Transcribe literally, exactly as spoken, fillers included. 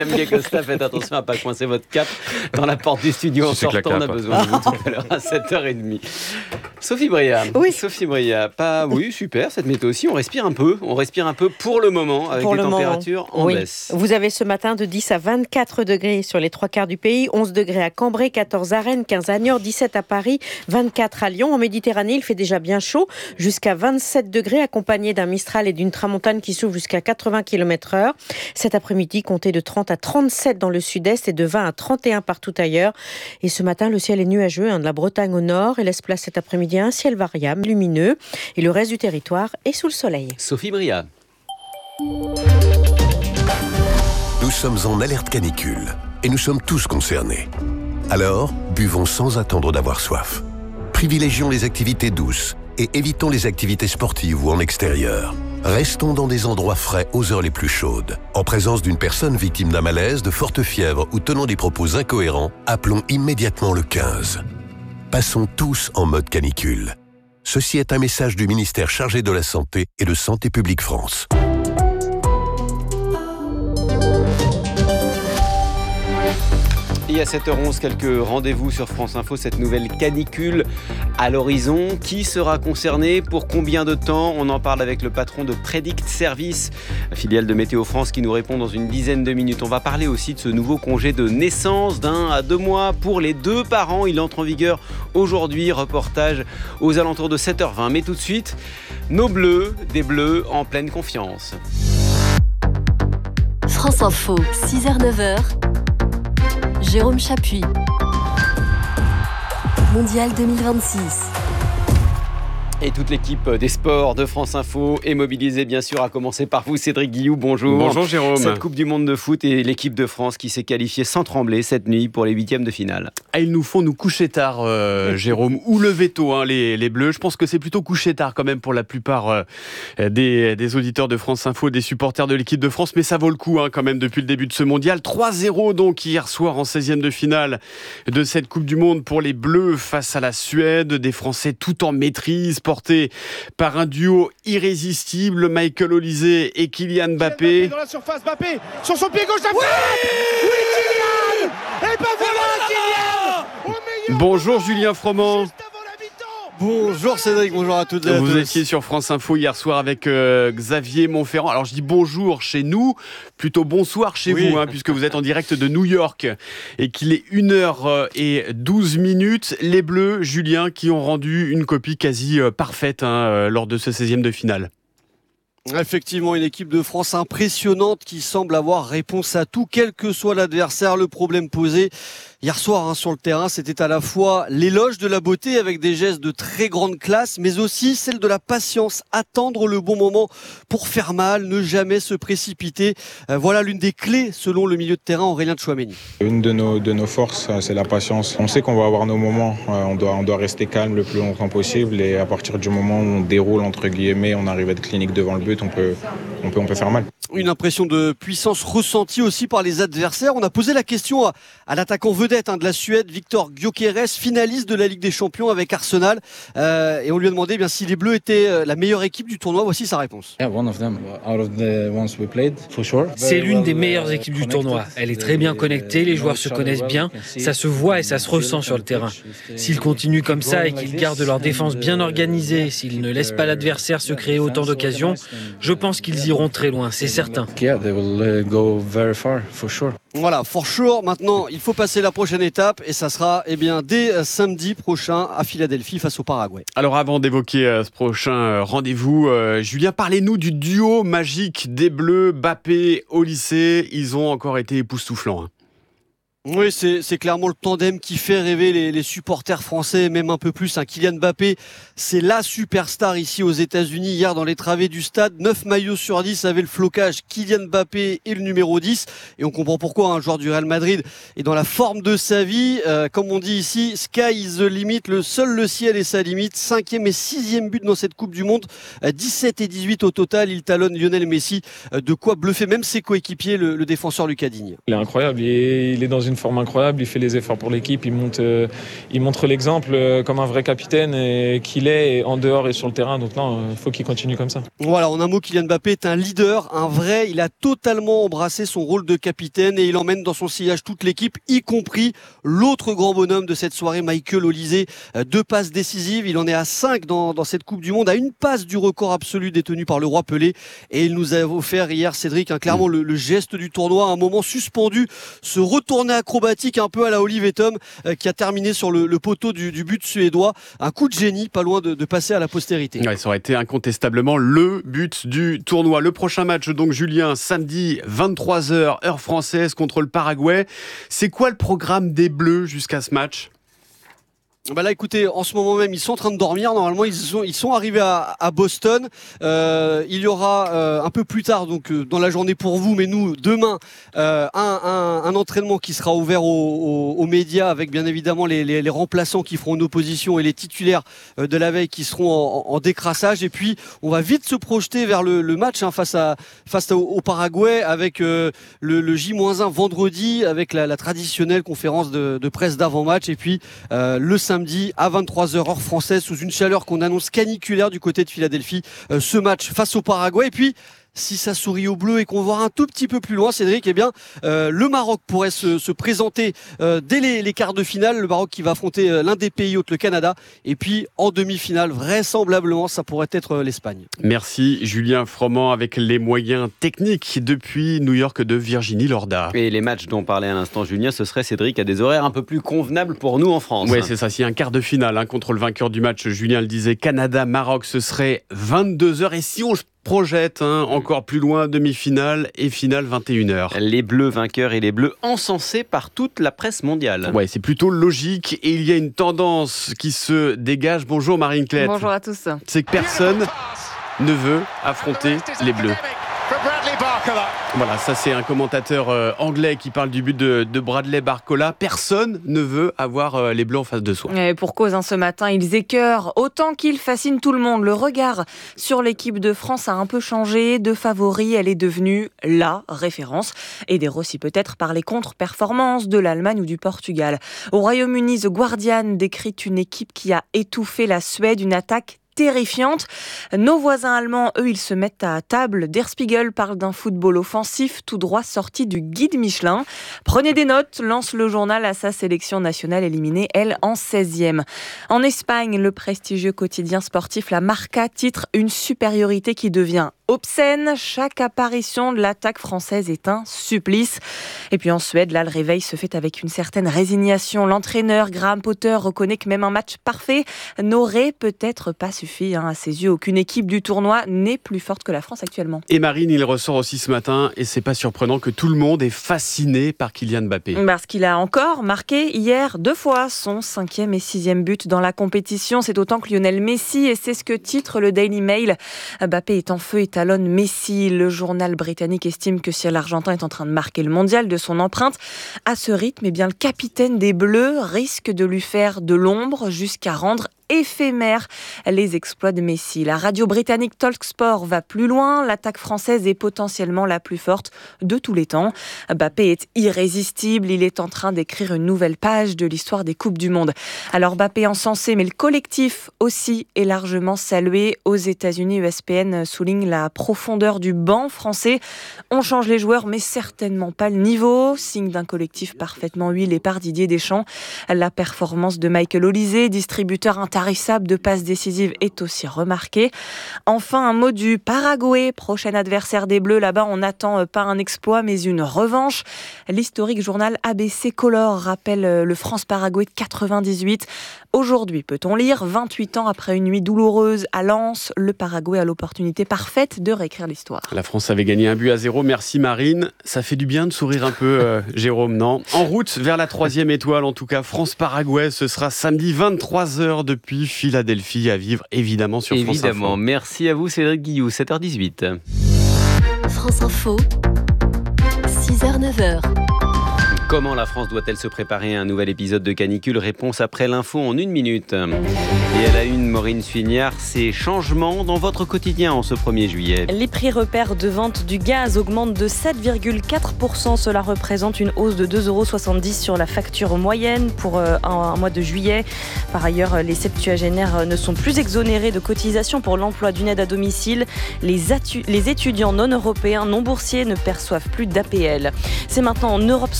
J'aime bien que le staff, faites attention à ne pas coincer votre cap dans la porte du studio en sortant. On a besoin de vous tout à l'heure à sept heures trente. Sophie Bria. Oui. Sophie Bria. Pas, oui, super, cette météo aussi. On respire un peu. On respire un peu pour le moment avec pour des le températures moment. en oui. baisse. Vous avez ce matin de dix à vingt-quatre degrés sur les trois quarts du pays. onze degrés à Cambrai, quatorze à Rennes, quinze à Niort, dix-sept à Paris, vingt-quatre à Lyon. En Méditerranée, il fait déjà bien chaud. Jusqu'à vingt-sept degrés accompagné d'un Mistral et d'une tramontane qui souffle jusqu'à quatre-vingts kilomètres heure. Cet après-midi, comptez de trente à trente-sept dans le sud-est et de vingt à trente et un partout ailleurs. Et ce matin, le ciel est nuageux, hein, de la Bretagne au nord et laisse place cet après-midi à un ciel variable, lumineux. Et le reste du territoire est sous le soleil. Sophie Bria. Nous sommes en alerte canicule et nous sommes tous concernés. Alors, buvons sans attendre d'avoir soif. Privilégions les activités douces et évitons les activités sportives ou en extérieur. Restons dans des endroits frais aux heures les plus chaudes. En présence d'une personne victime d'un malaise, de forte fièvre ou tenant des propos incohérents, appelons immédiatement le quinze. Passons tous en mode canicule. Ceci est un message du ministère chargé de la Santé et de Santé publique France. Et à sept heures onze, quelques rendez-vous sur France Info, cette nouvelle canicule à l'horizon. Qui sera concerné? Pour combien de temps? On en parle avec le patron de Predict Service, la filiale de Météo France, qui nous répond dans une dizaine de minutes. On va parler aussi de ce nouveau congé de naissance d'un à deux mois pour les deux parents. Il entre en vigueur aujourd'hui. Reportage aux alentours de sept heures vingt. Mais tout de suite, nos bleus, des bleus en pleine confiance. France Info, six heures neuf heures. Jérôme Chapuis. Mondial deux mille vingt-six. Et toute l'équipe des sports de France Info est mobilisée, bien sûr, à commencer par vous, Cédric Guillou. Bonjour. Bonjour, Jérôme. Cette Coupe du Monde de foot et l'équipe de France qui s'est qualifiée sans trembler cette nuit pour les huitièmes de finale. Ah, ils nous font nous coucher tard, euh, Jérôme, ou lever tôt, hein, les, les Bleus. Je pense que c'est plutôt coucher tard quand même pour la plupart euh, des, des auditeurs de France Info, des supporters de l'équipe de France. Mais ça vaut le coup hein, quand même depuis le début de ce mondial. trois zéro donc hier soir en seizième de finale de cette Coupe du Monde pour les Bleus face à la Suède. Des Français tout en maîtrise, portés par un duo irrésistible, Michael Olise et Kylian Mbappé. Dans la surface, Mbappé sur son pied gauche, la frappe. Oui, oui, Kylian. Et ben voilà Kylian au meilleur. Bonjour Julien Froment. Bonjour Cédric, bonjour à toutes et à tous. Vous étiez sur France Info hier soir avec euh, Xavier Montferrand. Alors je dis bonjour chez nous, plutôt bonsoir chez oui. vous, hein, puisque vous êtes en direct de New York et qu'il est une heure douze minutes. Les Bleus, Julien, qui ont rendu une copie quasi euh, parfaite hein, euh, lors de ce seizième de finale. Effectivement, une équipe de France impressionnante qui semble avoir réponse à tout, quel que soit l'adversaire. Le problème posé hier soir hein, sur le terrain, c'était à la fois l'éloge de la beauté avec des gestes de très grande classe, mais aussi celle de la patience, attendre le bon moment pour faire mal, ne jamais se précipiter. Euh, voilà l'une des clés selon le milieu de terrain Aurélien Tchouaméni. Une de nos, de nos forces, c'est la patience. On sait qu'on va avoir nos moments, on doit, on doit rester calme le plus longtemps possible et à partir du moment où on déroule, entre guillemets, on arrive à être clinique devant le but, on peut, on peut, on peut faire mal. Une impression de puissance ressentie aussi par les adversaires. On a posé la question à, à l'attaquant vedette hein, de la Suède, Victor Gyökeres, finaliste de la Ligue des Champions avec Arsenal. Euh, et on lui a demandé eh bien, si les Bleus étaient la meilleure équipe du tournoi. Voici sa réponse. C'est l'une des meilleures équipes du tournoi. Elle est très bien connectée, les joueurs se connaissent bien. Ça se voit et ça se ressent sur le terrain. S'ils continuent comme ça et qu'ils gardent leur défense bien organisée, s'ils ne laissent pas l'adversaire se créer autant d'occasions, je pense qu'ils iront très loin, c'est certain. Voilà, for sure. Maintenant, il faut passer la prochaine étape et ça sera eh bien, dès samedi prochain à Philadelphie face au Paraguay. Alors avant d'évoquer euh, ce prochain euh, rendez-vous, euh, Julien, parlez-nous du duo magique des Bleus, Mbappé, Olise. Ils ont encore été époustouflants. Hein. Oui, c'est, c'est clairement le tandem qui fait rêver les, les supporters français, même un peu plus. Hein. Kylian Mbappé, c'est la superstar ici aux États-Unis. Hier, dans les travées du stade, neuf maillots sur dix avaient le flocage Kylian Mbappé et le numéro dix. Et on comprend pourquoi un joueur du Real Madrid est dans la forme de sa vie. Euh, comme on dit ici, sky is the limit. Le seul le ciel est sa limite. Cinquième et sixième but dans cette Coupe du Monde. Euh, dix-sept et dix-huit au total. Il talonne Lionel Messi. Euh, de quoi bluffer même ses coéquipiers, le, le défenseur Lucas Digne. Il est incroyable. Il est, il est dans une une forme incroyable, il fait les efforts pour l'équipe, il montre, euh, il montre l'exemple euh, comme un vrai capitaine et, qu'il est et en dehors et sur le terrain. Donc non, il euh, faut qu'il continue comme ça. Voilà, en un mot, Kylian Mbappé est un leader, un vrai. Il a totalement embrassé son rôle de capitaine et il emmène dans son sillage toute l'équipe, y compris l'autre grand bonhomme de cette soirée, Michael Olise. Euh, deux passes décisives, il en est à cinq dans, dans cette Coupe du Monde, à une passe du record absolu détenu par le roi Pelé. Et il nous a offert hier, Cédric, hein, clairement le, le geste du tournoi, un moment suspendu, ce retourné acrobatique un peu à la Olivier Tom, euh, qui a terminé sur le, le poteau du, du but suédois. Un coup de génie, pas loin de, de passer à la postérité. Ouais, ça aurait été incontestablement le but du tournoi. Le prochain match, donc, Julien, samedi vingt-trois heures, heure française, contre le Paraguay. C'est quoi le programme des Bleus jusqu'à ce match ? Bah là, écoutez, en ce moment même, ils sont en train de dormir. Normalement, ils sont, ils sont arrivés à, à Boston. Euh, il y aura euh, un peu plus tard, donc euh, dans la journée pour vous, mais nous, demain, euh, un, un, un entraînement qui sera ouvert aux, aux, aux médias, avec bien évidemment les, les, les remplaçants qui feront une opposition et les titulaires euh, de la veille qui seront en, en décrassage. Et puis, on va vite se projeter vers le, le match hein, face, à, face au, au Paraguay, avec euh, le, le J un vendredi, avec la, la traditionnelle conférence de, de presse d'avant-match. Et puis, euh, le samedi à vingt-trois heures heure française, sous une chaleur qu'on annonce caniculaire du côté de Philadelphie, euh, ce match face au Paraguay. Et puis si ça sourit au bleu et qu'on voit un tout petit peu plus loin, Cédric, eh bien, euh, le Maroc pourrait se, se présenter euh, dès les, les quarts de finale. Le Maroc qui va affronter euh, l'un des pays hôtes, le Canada. Et puis, en demi-finale, vraisemblablement, ça pourrait être euh, l'Espagne. Merci Julien Froment avec les moyens techniques depuis New York de Virginie Lorda. Et les matchs dont parlait à l'instant Julien, ce serait, Cédric, à des horaires un peu plus convenables pour nous en France. Oui, c'est ça. S'il y a un quart de finale hein, contre le vainqueur du match, Julien le disait, Canada-Maroc, ce serait vingt-deux heures. Et si on projette hein, encore plus loin, demi-finale et finale vingt et une heures. Les Bleus vainqueurs et les Bleus encensés par toute la presse mondiale. Ouais, c'est plutôt logique et il y a une tendance qui se dégage. Bonjour Marine Klett. Bonjour à tous. C'est que personne ne veut affronter les Bleus. Voilà, ça c'est un commentateur euh, anglais qui parle du but de, de Bradley Barcola. Personne ne veut avoir euh, les Bleus en face de soi. Et pour cause, hein, ce matin, ils écœurent autant qu'ils fascinent tout le monde. Le regard sur l'équipe de France a un peu changé. De favori, elle est devenue la référence. Aidée aussi peut-être par les contre-performances de l'Allemagne ou du Portugal. Au Royaume-Uni, The Guardian décrit une équipe qui a étouffé la Suède, une attaque terrifiante. Nos voisins allemands, eux, ils se mettent à table. Der Spiegel parle d'un football offensif tout droit sorti du guide Michelin. Prenez des notes, lance le journal à sa sélection nationale éliminée, elle, en seizième. En Espagne, le prestigieux quotidien sportif La Marca titre une supériorité qui devient obscène. Chaque apparition de l'attaque française est un supplice. Et puis en Suède, là, le réveil se fait avec une certaine résignation. L'entraîneur Graham Potter reconnaît que même un match parfait n'aurait peut-être pas suffi. Hein. À ses yeux, aucune équipe du tournoi n'est plus forte que la France actuellement. Et Marine, il ressort aussi ce matin, et c'est pas surprenant que tout le monde est fasciné par Kylian Mbappé. Parce qu'il a encore marqué hier deux fois son cinquième et sixième but dans la compétition. C'est autant que Lionel Messi, et c'est ce que titre le Daily Mail. Mbappé est en feu et talonne Messi. Le journal britannique estime que si l'Argentin est en train de marquer le mondial de son empreinte, à ce rythme, eh bien, le capitaine des Bleus risque de lui faire de l'ombre jusqu'à rendre éphémère les exploits de Messi. La radio britannique Talksport va plus loin. L'attaque française est potentiellement la plus forte de tous les temps. Mbappé est irrésistible. Il est en train d'écrire une nouvelle page de l'histoire des Coupes du Monde. Alors Mbappé encensé, mais le collectif aussi est largement salué. Aux États-Unis, E S P N souligne la profondeur du banc français. On change les joueurs, mais certainement pas le niveau. Signe d'un collectif parfaitement huilé par Didier Deschamps. La performance de Michael Olise, distributeur intarissable de passes décisives, est aussi remarquée. Enfin, un mot du Paraguay, prochain adversaire des Bleus. Là-bas, on n'attend pas un exploit, mais une revanche. L'historique journal A B C Color rappelle le France-Paraguay de quatre-vingt-dix-huit. Aujourd'hui, peut-on lire, vingt-huit ans après une nuit douloureuse à Lens, le Paraguay a l'opportunité parfaite de réécrire l'histoire. La France avait gagné un but à zéro. Merci Marine. Ça fait du bien de sourire un peu, euh, Jérôme, non ? En route vers la troisième étoile, en tout cas, France-Paraguay, ce sera samedi vingt-trois heures depuis Philadelphie, à vivre évidemment sur France Info. Évidemment. Merci à vous Cédric Guillou, sept heures dix-huit. France Info, six heures neuf heures. Comment la France doit-elle se préparer à un nouvel épisode de canicule? Réponse après l'info en une minute. Et à la une, Maureen Suignard, ces changements dans votre quotidien en ce premier juillet. Les prix repères de vente du gaz augmentent de sept virgule quatre pour cent. Cela représente une hausse de deux euros soixante-dix sur la facture moyenne pour un, un mois de juillet. Par ailleurs, les septuagénaires ne sont plus exonérés de cotisations pour l'emploi d'une aide à domicile. Les, atu- les étudiants non européens, non boursiers ne perçoivent plus d'A P L. C'est maintenant en Europe